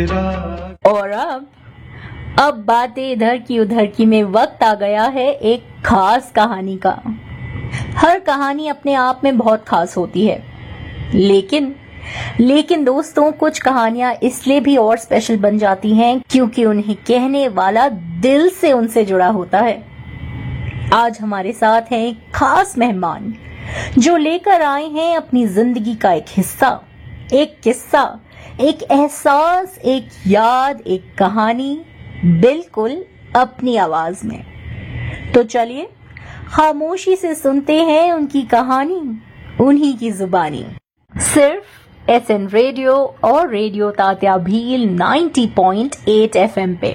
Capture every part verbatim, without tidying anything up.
और अब अब बातें इधर की उधर की में वक्त आ गया है एक खास कहानी का। हर कहानी अपने आप में बहुत खास होती है, लेकिन लेकिन दोस्तों कुछ कहानियां इसलिए भी और स्पेशल बन जाती हैं क्योंकि उन्हें कहने वाला दिल से उनसे जुड़ा होता है। आज हमारे साथ हैं एक खास मेहमान जो लेकर आए हैं अपनी जिंदगी का एक हिस्सा, एक किस्सा, एक एहसास, एक याद, एक कहानी, बिल्कुल अपनी आवाज में। तो चलिए खामोशी से सुनते हैं उनकी कहानी, उन्हीं की जुबानी, सिर्फ एस एन रेडियो और रेडियो तात्या भील नब्बे पॉइंट आठ एफएम पे।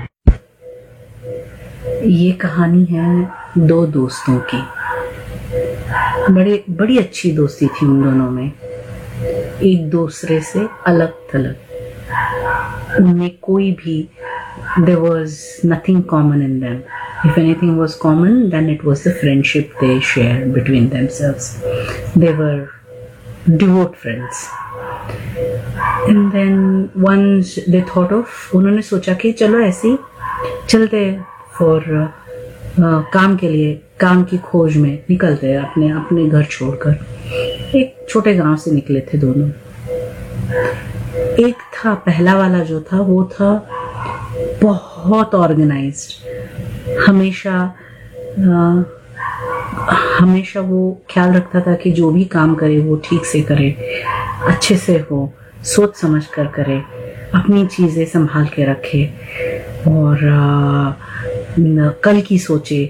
ये कहानी है दो दोस्तों की। बड़ी बड़ी अच्छी दोस्ती थी उन दोनों में, एक दूसरे से अलग थलग। उनमें कोई भी there was nothing common in them. If anything was common, then it was the friendship they shared between themselves. They were devout friends. And then once they thought of, उन्होंने सोचा कि चलो ऐसे चलते for uh, uh, काम के लिए, काम की खोज में निकलते अपने अपने घर छोड़कर। एक छोटे गांव से निकले थे दोनों। एक था, पहला वाला जो था वो था बहुत ऑर्गेनाइज्ड। हमेशा आ, हमेशा वो ख्याल रखता था कि जो भी काम करे वो ठीक से करे, अच्छे से हो, सोच समझ कर करे, अपनी चीजें संभाल के रखे और आ, न, कल की सोचे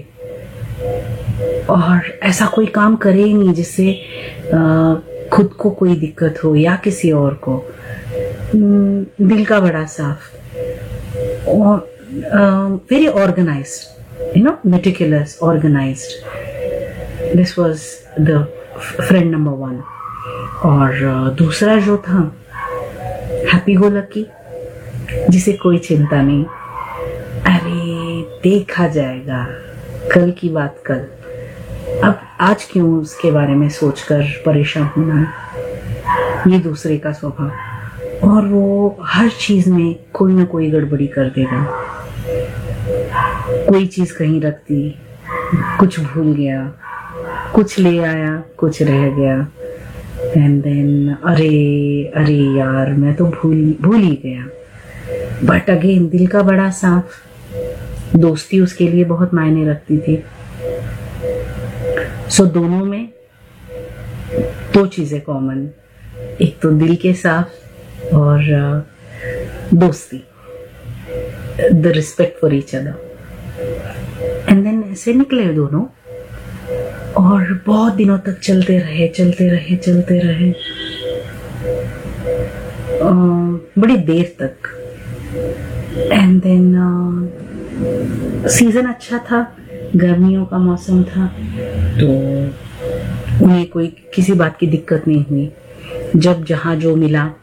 और ऐसा कोई काम करे ही नहीं जिससे खुद को कोई दिक्कत हो या किसी और को। दिल का बड़ा साफ और very organised, you know, meticulous, organised. This was the friend number one. और uh, दूसरा जो था हैप्पी गो लकी, जिसे कोई चिंता नहीं, अरे देखा जाएगा, कल की बात कल, अब आज क्यों उसके बारे में सोचकर परेशान होना। ये दूसरे का स्वभाव। और वो हर चीज में कोई ना कोई गड़बड़ी कर देगा। कोई चीज कहीं रख दी, कुछ भूल गया, कुछ ले आया, कुछ रह गया, एंड देन अरे अरे यार मैं तो भूल भूल ही गया। बट अगेन दिल का बड़ा साफ, दोस्ती उसके लिए बहुत मायने रखती थी। सो so, दोनों में दो चीजें कॉमन, एक तो दिल के साफ और uh, दोस्ती, the respect for each other. And then ऐसे निकले दोनों और बहुत दिनों तक चलते रहे चलते रहे चलते रहे uh, बड़ी देर तक। एंड देन सीजन अच्छा था, गर्मियों का मौसम था, तो उन्हें कोई किसी बात की दिक्कत नहीं हुई। जब जहाँ जो मिला